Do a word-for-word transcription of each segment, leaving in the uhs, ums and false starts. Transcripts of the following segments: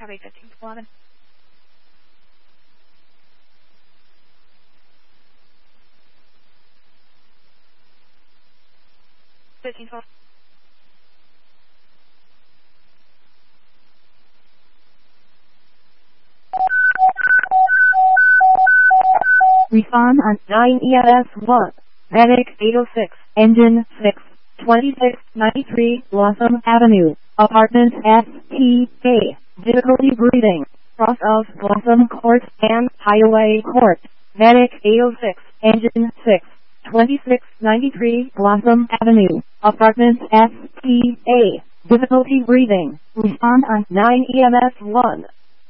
Highway fifteen eleven. fifteen twelve. Respond on nine E M S one. Medic eight oh six, Engine six, twenty-six ninety-three Blossom Avenue, Apartments S T A, difficulty breathing, cross of Blossom Court and Highway Court. Medic eight oh six, Engine six, twenty-six ninety-three Blossom Avenue, Apartments S T A, difficulty breathing. Respond on nine E M S one.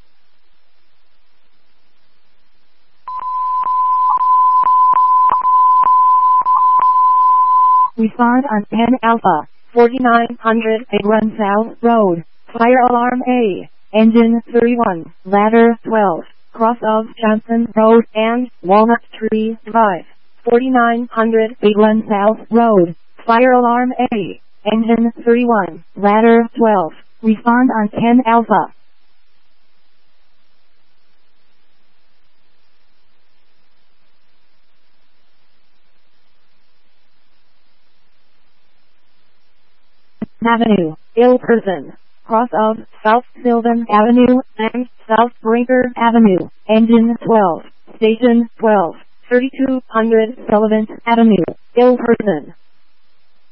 Respond on ten Alpha, forty-nine hundred Abrams South Road, Fire Alarm A, Engine thirty-one, Ladder twelve, cross of Johnson Road and Walnut Tree Drive, forty-nine hundred Abrams South Road, Fire Alarm A, Engine thirty-one, Ladder twelve, respond on ten Alpha. Avenue, ill person, cross of South Sylvan Avenue and South Brinker Avenue, Engine twelve, Station twelve, thirty-two hundred Sullivan Avenue, ill person.